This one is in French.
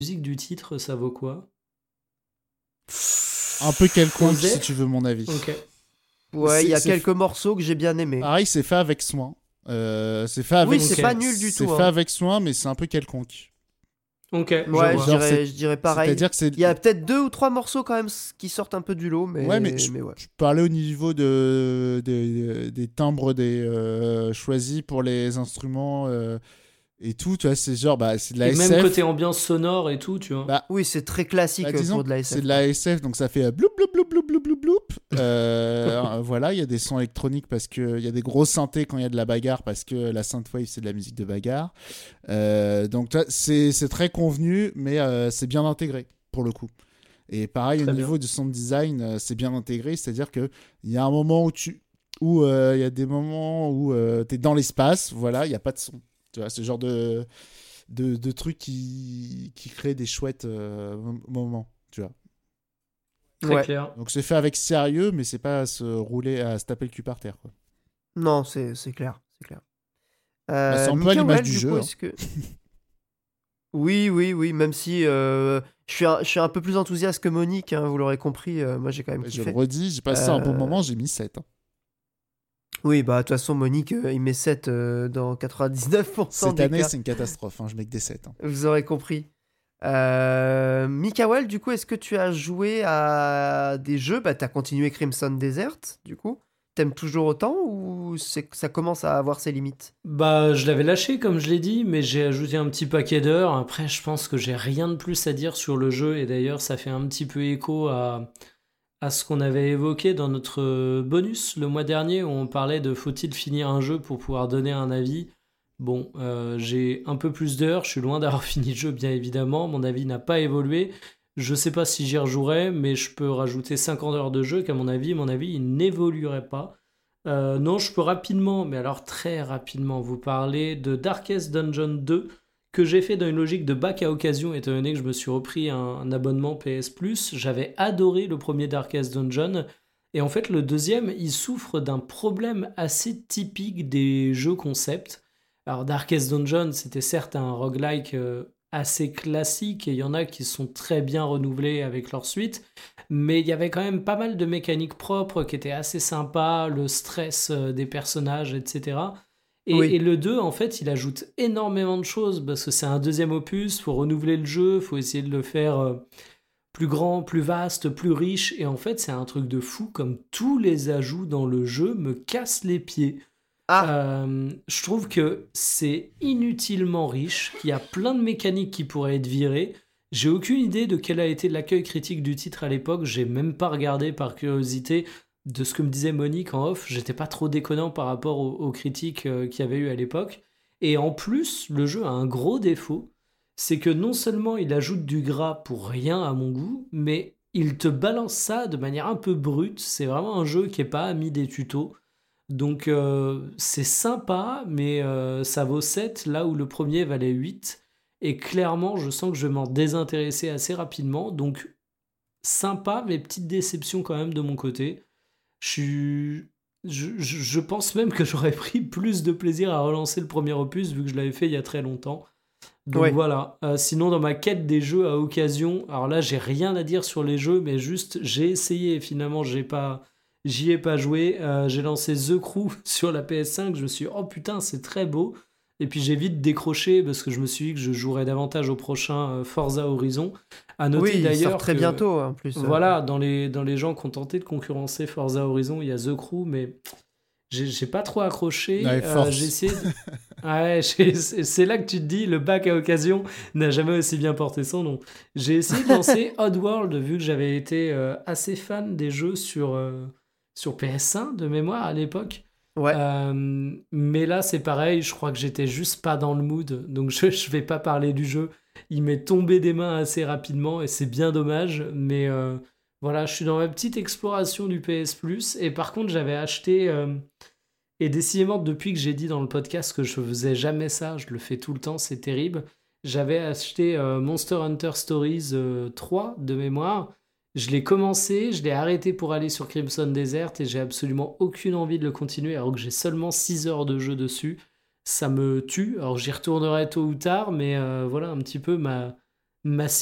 musique du titre, ça vaut quoi? Un peu quelconque, Osef si tu veux mon avis. Ok. Ouais, il y a C'est quelques morceaux que j'ai bien aimés. pareil, c'est fait avec soin. Oui, Ok. c'est pas nul du C'est tout. fait Hein. avec soin, mais c'est un peu quelconque. Ok, je Ouais, vois. je dirais pareil. C'est-à-dire que c'est. Il y a peut-être 2 ou 3 morceaux quand même qui sortent un peu du lot, Ouais, mais mais ouais. je parlais au niveau des timbres choisis pour les instruments et tout. Tu vois, c'est genre, bah, c'est de la Et même côté SF. ambiance sonore et tout, tu vois. Bah, Oui, c'est très classique disons pour que de la c'est SF. de Quoi. la SF, donc ça fait bloup bloup bloup bloup bloup bloup bloup. Voilà, il y a des sons électroniques parce qu'il y a des gros synthés quand il y a de la bagarre, parce que la synthwave, c'est de la musique de bagarre. Donc, tu vois, c'est très convenu, mais c'est bien intégré, pour le coup. Et pareil, au Très bien. niveau du sound design, c'est bien intégré, c'est-à-dire qu'il y a un moment il y a des moments où tu es dans l'espace, voilà, il n'y a pas de son. Tu vois, ce genre de trucs qui créent des chouettes moments, tu vois. Très Ouais. clair. Donc c'est fait avec sérieux, mais c'est pas à se rouler, à se taper le cul par terre, quoi. Non, c'est clair, c'est clair. Bah, c'est un peu à l'image Mikael, du du coup, jeu, hein. est-ce que... Oui, même si je suis un peu plus enthousiaste que Monique, hein, vous l'aurez compris, moi j'ai quand même Je le kiffé. redis, j'ai passé un bon Euh, moment, j'ai mis 7. Hein. Oui, bah de toute façon, Monique, il met 7 dans 99% Cette des année, cas, c'est une catastrophe, hein, je mets que des 7. Hein. vous aurez compris. Mikael, du coup, est-ce que tu as joué à des jeux? Bah, t'as continué Crimson Desert, du coup. T'aimes toujours autant ou ça commence à avoir ses limites? Bah, je l'avais lâché, comme je l'ai dit, mais j'ai ajouté un petit paquet d'heures. Après, je pense que j'ai rien de plus à dire sur le jeu, et d'ailleurs, ça fait un petit peu écho à ce qu'on avait évoqué dans notre bonus le mois dernier, où on parlait de faut-il finir un jeu pour pouvoir donner un avis. Bon, j'ai un peu plus d'heures, je suis loin d'avoir fini le jeu, bien évidemment, mon avis n'a pas évolué. Je sais pas si j'y rejouerai, mais je peux rajouter 50 heures de jeu, qu'à mon avis, il n'évoluerait pas. Non, je peux rapidement, mais alors très rapidement, vous parler de Darkest Dungeon 2, que j'ai fait dans une logique de bac à occasion, étant donné que je me suis repris un abonnement PS Plus. J'avais adoré le premier Darkest Dungeon, et en fait, le deuxième, il souffre d'un problème assez typique des jeux concept. Alors, Darkest Dungeon, c'était certes un roguelike assez classique, et il y en a qui sont très bien renouvelés avec leur suite, mais il y avait quand même pas mal de mécaniques propres qui étaient assez sympas, le stress des personnages, etc. Et Oui. le 2, en fait, il ajoute énormément de choses parce que c'est un deuxième opus, faut renouveler le jeu, faut essayer de le faire plus grand, plus vaste, plus riche. Et en fait, c'est un truc de fou, comme tous les ajouts dans le jeu me cassent les pieds. Ah, Je trouve que c'est inutilement riche, qu'il y a plein de mécaniques qui pourraient être virées. J'ai aucune idée de quel a été l'accueil critique du titre à l'époque. J'ai même pas regardé par curiosité de ce que me disait Monique en off. J'étais pas trop déconnant par rapport aux critiques qu'il y avait eu à l'époque. Et en plus, le jeu a un gros défaut. C'est que non seulement il ajoute du gras pour rien à mon goût, mais il te balance ça de manière un peu brute. C'est vraiment un jeu qui est pas ami des tutos. Donc c'est sympa, mais ça vaut 7 là où le premier valait 8. Et clairement, je sens que je vais m'en désintéresser assez rapidement. Donc sympa, mais petite déception quand même de mon côté. Je, suis- je pense même que j'aurais pris plus de plaisir à relancer le premier opus vu que je l'avais fait il y a très longtemps. Donc ouais. voilà. Sinon, dans ma quête des jeux à occasion, alors là, j'ai rien à dire sur les jeux, mais juste j'ai essayé et finalement, j'y ai pas joué. J'ai lancé The Crew sur la PS5. Je me suis dit, oh putain, c'est très beau. Et puis j'ai vite décroché parce que je me suis dit que je jouerais davantage au prochain Forza Horizon. À Oui, noter il sort d'ailleurs très que, bientôt en plus. voilà, dans les gens qui ont tenté de concurrencer Forza Horizon, il y a The Crew, mais j'ai pas trop accroché. Ouais, J'ai force. essayé. Ouais, c'est là que tu te dis, le bac à occasion n'a jamais aussi bien porté son nom. J'ai essayé de lancer Oddworld, vu que j'avais été assez fan des jeux sur PS1 de mémoire à l'époque. Ouais. Mais là, c'est pareil, je crois que j'étais juste pas dans le mood, donc je vais pas parler du jeu. Il m'est tombé des mains assez rapidement et c'est bien dommage, mais voilà, je suis dans ma petite exploration du PS Plus et par contre, j'avais acheté. Et décidément, depuis que j'ai dit dans le podcast que je faisais jamais ça, je le fais tout le temps, c'est terrible. J'avais acheté Monster Hunter Stories 3 de mémoire. Je l'ai commencé, je l'ai arrêté pour aller sur Crimson Desert et j'ai absolument aucune envie de le continuer alors que j'ai seulement 6 heures de jeu dessus. Ça me tue. Alors j'y retournerai tôt ou tard, mais voilà un petit peu Ma